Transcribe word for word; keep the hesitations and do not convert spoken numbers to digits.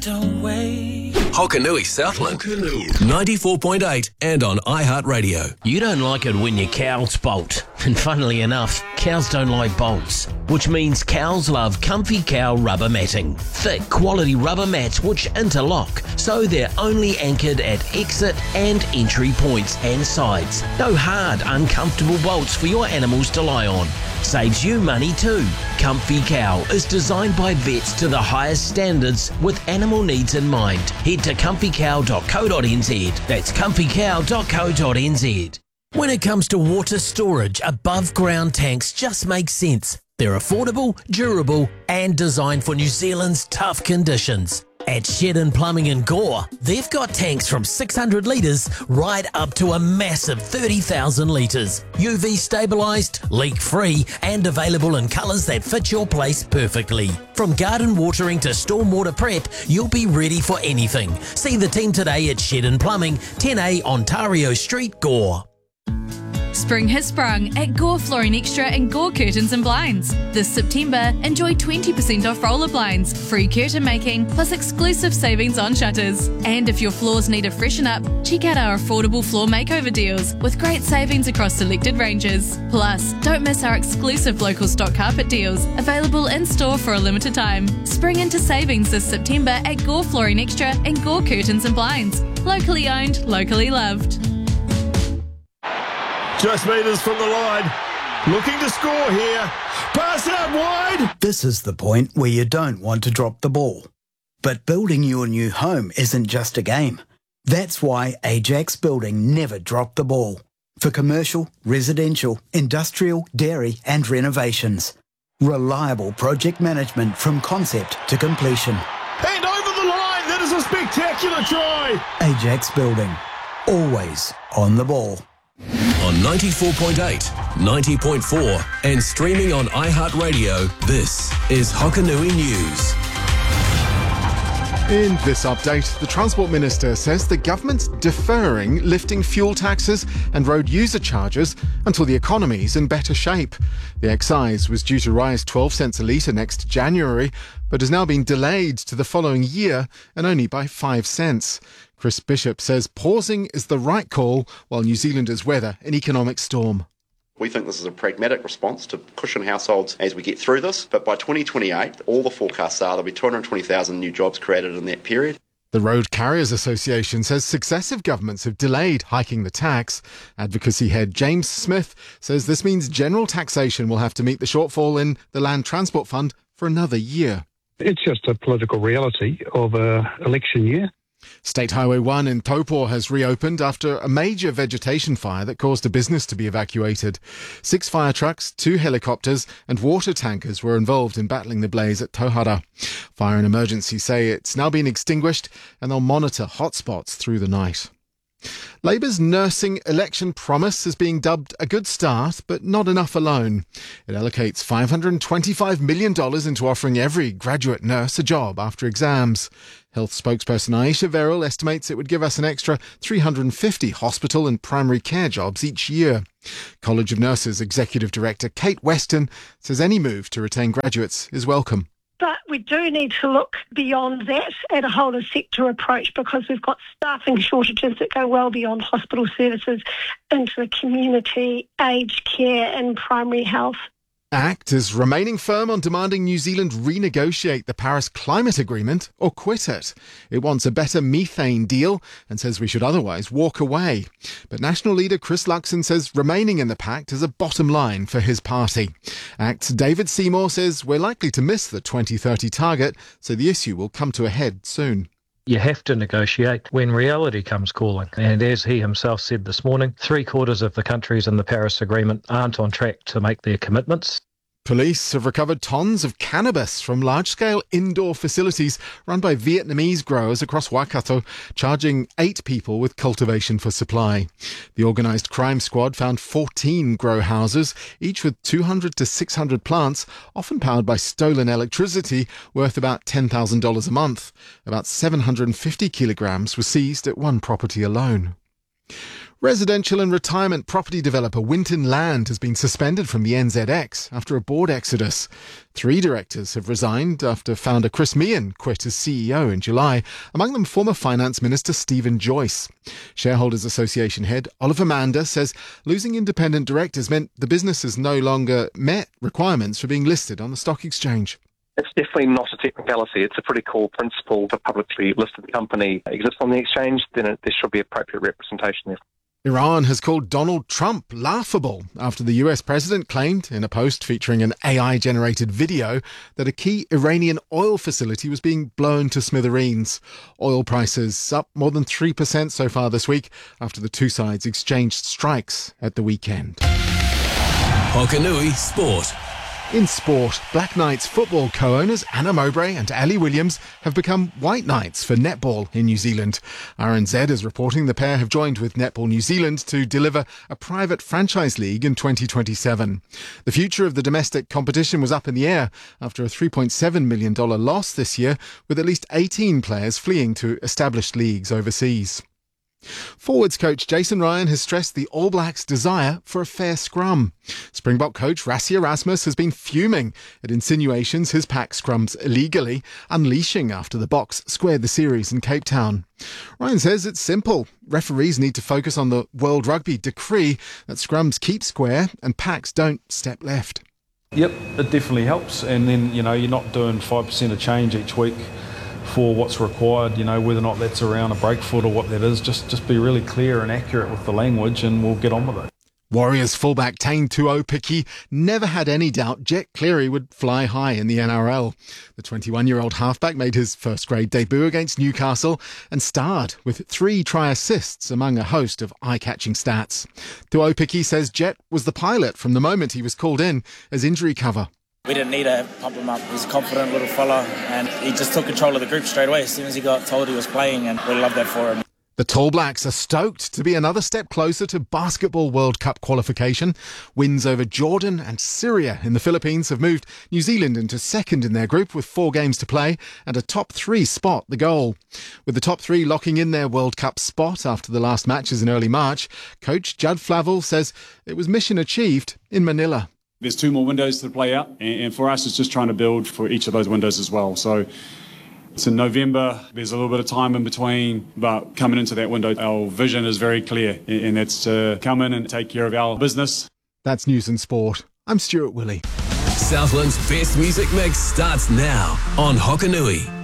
don't wait. Hokanui Southland, ninety-four point eight and on iHeartRadio. You don't like it when your cows bolt. And funnily enough, cows don't like bolts, which means cows love Comfy Cow rubber matting. Thick, quality rubber mats which interlock, so they're only anchored at exit and entry points and sides. No hard, uncomfortable bolts for your animals to lie on. Saves you money too. Comfy Cow is designed by vets to the highest standards with animal needs in mind. Head to comfy cow dot co dot n z. That's comfy cow dot co dot n z. When it comes to water storage, above ground tanks just make sense. They're affordable, durable and designed for New Zealand's tough conditions. At Shedden Plumbing in Gore, they've got tanks from six hundred litres right up to a massive thirty thousand litres. U V stabilised, leak-free and available in colours that fit your place perfectly. From garden watering to stormwater prep, you'll be ready for anything. See the team today at Shedden Plumbing, ten A Ontario Street, Gore. Spring has sprung at Gore Flooring Extra and Gore Curtains and Blinds. This September, enjoy twenty percent off roller blinds, free curtain making, plus exclusive savings on shutters. And if your floors need a freshen up, check out our affordable floor makeover deals with great savings across selected ranges. Plus, don't miss our exclusive local stock carpet deals, available in store for a limited time. Spring into savings this September at Gore Flooring Extra and Gore Curtains and Blinds. Locally owned, locally loved. Just metres from the line. Looking to score here. Pass out wide. This is the point where you don't want to drop the ball. But building your new home isn't just a game. That's why Ajax Building never dropped the ball. For commercial, residential, industrial, dairy and renovations. Reliable project management from concept to completion. And over the line. That is a spectacular try. Ajax Building. Always on the ball. On ninety-four point eight, ninety point four and streaming on iHeartRadio, this is Hokanui News. In this update, the Transport Minister says the government's deferring lifting fuel taxes and road user charges until the economy's in better shape. The excise was due to rise twelve cents a litre next January, but has now been delayed to the following year and only by five cents. Chris Bishop says pausing is the right call while New Zealanders weather an economic storm. We think this is a pragmatic response to cushion households as we get through this, but by twenty twenty-eight, all the forecasts are there'll be two hundred twenty thousand new jobs created in that period. The Road Carriers Association says successive governments have delayed hiking the tax. Advocacy head James Smith says this means general taxation will have to meet the shortfall in the Land Transport Fund for another year. It's just a political reality of an election year. State Highway one in Taupo has reopened after a major vegetation fire that caused a business to be evacuated. Six fire trucks, two helicopters and water tankers were involved in battling the blaze at Tauhara. Fire and emergency say it's now been extinguished and they'll monitor hotspots through the night. Labour's nursing election promise is being dubbed a good start, but not enough alone. It allocates five hundred twenty-five million dollars into offering every graduate nurse a job after exams. Health spokesperson Aisha Verrill estimates it would give us an extra three hundred fifty hospital and primary care jobs each year. College of Nurses Executive Director Kate Weston says any move to retain graduates is welcome. But we do need to look beyond that at a whole of sector approach, because we've got staffing shortages that go well beyond hospital services into the community, aged care and primary health. ACT is remaining firm on demanding New Zealand renegotiate the Paris Climate Agreement or quit it. It wants a better methane deal and says we should otherwise walk away. But National leader Chris Luxon says remaining in the pact is a bottom line for his party. ACT's David Seymour says we're likely to miss the twenty thirty target, so the issue will come to a head soon. You have to negotiate when reality comes calling. And as he himself said this morning, three quarters of the countries in the Paris Agreement aren't on track to make their commitments. Police have recovered tons of cannabis from large-scale indoor facilities run by Vietnamese growers across Waikato, charging eight people with cultivation for supply. The organised crime squad found fourteen grow houses, each with two hundred to six hundred plants, often powered by stolen electricity, worth about ten thousand dollars a month. About seven hundred fifty kilograms were seized at one property alone. Residential and retirement property developer Winton Land has been suspended from the N Z X after a board exodus. Three directors have resigned after founder Chris Meehan quit as C E O in July, among them former Finance Minister Stephen Joyce. Shareholders Association head Oliver Mander says losing independent directors meant the business has no longer met requirements for being listed on the stock exchange. It's definitely not a technicality. It's a pretty core principle. If a publicly listed company exists on the exchange, then it, there should be appropriate representation there. Iran has called Donald Trump laughable after the U S president claimed in a post featuring an A I-generated video that a key Iranian oil facility was being blown to smithereens. Oil prices up more than three percent so far this week after the two sides exchanged strikes at the weekend. Hokanui Sport. In sport, Black Knights football co-owners Anna Mowbray and Ali Williams have become White Knights for netball in New Zealand. R N Z is reporting the pair have joined with Netball New Zealand to deliver a private franchise league in twenty twenty-seven. The future of the domestic competition was up in the air after a three point seven million dollars loss this year, with at least eighteen players fleeing to established leagues overseas. Forwards coach Jason Ryan has stressed the All Blacks' desire for a fair scrum. Springbok coach Rassie Erasmus has been fuming at insinuations his pack scrums illegally, unleashing after the Boks squared the series in Cape Town. Ryan says it's simple. Referees need to focus on the World Rugby decree that scrums keep square and packs don't step left. Yep, it definitely helps. And then, you know, you're not doing five percent of change each week for what's required, you know, whether or not that's around a break foot or what that is. Just just be really clear and accurate with the language and we'll get on with it. Warriors fullback Taine Tuopiki never had any doubt Jet Cleary would fly high in the N R L. The twenty-one-year-old halfback made his first-grade debut against Newcastle and starred with three try assists among a host of eye-catching stats. Tuopiki says Jet was the pilot from the moment he was called in as injury cover. We didn't need to pump him up. He's a confident little fella and he just took control of the group straight away as soon as he got told he was playing, and we love that for him. The Tall Blacks are stoked to be another step closer to Basketball World Cup qualification. Wins over Jordan and Syria in the Philippines have moved New Zealand into second in their group with four games to play and a top three spot the goal. With the top three locking in their World Cup spot after the last matches in early March, coach Judd Flavel says it was mission achieved in Manila. There's two more windows to play out, and for us it's just trying to build for each of those windows as well. So it's in November, there's a little bit of time in between, but coming into that window, our vision is very clear, and that's to come in and take care of our business. That's News and Sport. I'm Stuart Willey. Southland's best music mix starts now on Hokanui.